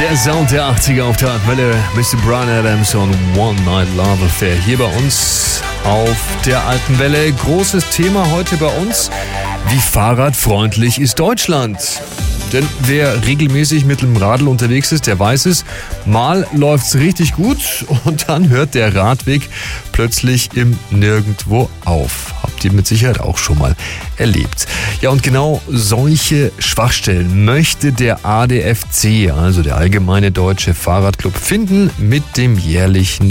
Der Sound der 80er auf der Welle, Mr. Bryan Adams und One Night Love Affair hier bei uns auf der alten Welle. Großes Thema heute bei uns: Wie fahrradfreundlich ist Deutschland? Denn wer regelmäßig mit dem Radl unterwegs ist, der weiß es. Mal läuft's richtig gut und dann hört der Radweg plötzlich im Nirgendwo auf. Habt ihr mit Sicherheit auch schon mal erlebt. Ja, und genau solche Schwachstellen möchte der ADFC, also der Allgemeine Deutsche Fahrradclub, finden mit dem jährlichen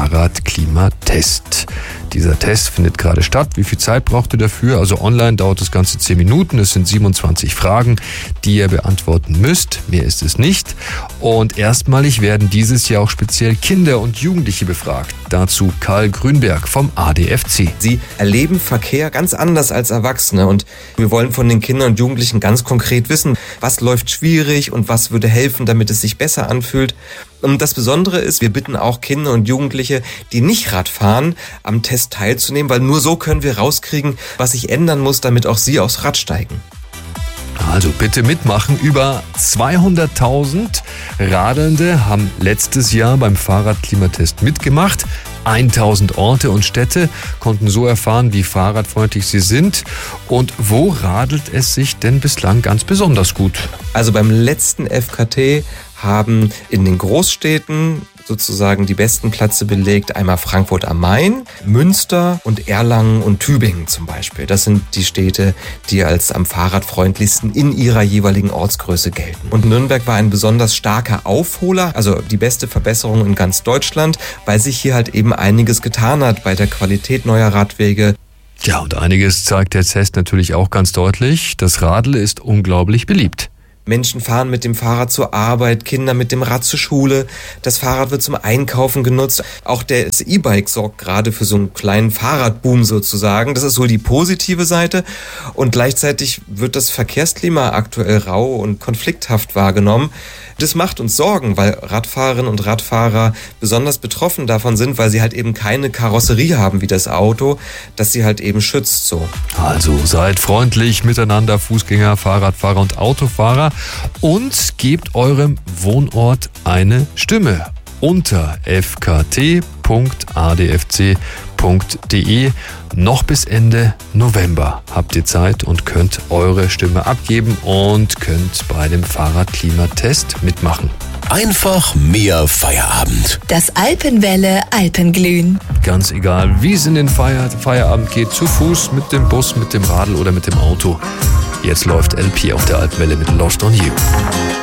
Fahrradklimatest. Dieser Test findet gerade statt. Wie viel Zeit braucht ihr dafür? Also online dauert das Ganze 10 Minuten. Es sind 27 Fragen, die ihr beantworten müsst. Mehr ist es nicht. Und erstmalig werden dieses Jahr auch speziell Kinder und Jugendliche befragt. Dazu Karl Grünberg vom ADFC. Sie erleben Verkehr ganz anders als Erwachsene und wir wollen von den Kindern und Jugendlichen ganz konkret wissen, was läuft schwierig und was würde helfen, damit es sich besser anfühlt. Und das Besondere ist, wir bitten auch Kinder und Jugendliche, die nicht Rad fahren, am Test teilzunehmen, weil nur so können wir rauskriegen, was sich ändern muss, damit auch sie aufs Rad steigen. Also bitte mitmachen. Über 200.000 Radelnde haben letztes Jahr beim Fahrradklimatest mitgemacht. 1000 Orte und Städte konnten so erfahren, wie fahrradfreundlich sie sind. Und wo radelt es sich denn bislang ganz besonders gut? Also beim letzten FKT haben in den Großstädten sozusagen die besten Plätze belegt. Einmal Frankfurt am Main, Münster und Erlangen und Tübingen zum Beispiel. Das sind die Städte, die als am fahrradfreundlichsten in ihrer jeweiligen Ortsgröße gelten. Und Nürnberg war ein besonders starker Aufholer, also die beste Verbesserung in ganz Deutschland, weil sich hier halt eben einiges getan hat bei der Qualität neuer Radwege. Ja, und einiges zeigt der Test natürlich auch ganz deutlich. Das Radl ist unglaublich beliebt. Menschen fahren mit dem Fahrrad zur Arbeit, Kinder mit dem Rad zur Schule. Das Fahrrad wird zum Einkaufen genutzt. Auch das E-Bike sorgt gerade für so einen kleinen Fahrradboom sozusagen. Das ist so die positive Seite. Und gleichzeitig wird das Verkehrsklima aktuell rau und konflikthaft wahrgenommen. Das macht uns Sorgen, weil Radfahrerinnen und Radfahrer besonders betroffen davon sind, weil sie halt eben keine Karosserie haben wie das Auto, das sie halt eben schützt so. Also seid freundlich miteinander, Fußgänger, Fahrradfahrer und Autofahrer, und gebt eurem Wohnort eine Stimme unter fkt.adfc.de. Noch bis Ende November habt ihr Zeit und könnt eure Stimme abgeben und könnt bei dem Fahrradklimatest mitmachen. Einfach mehr Feierabend. Das Alpenwelle Alpenglühen. Ganz egal, wie es in den Feierabend geht, zu Fuß, mit dem Bus, mit dem Radl oder mit dem Auto. Jetzt läuft LP auf der Alpenwelle mit Lost on You.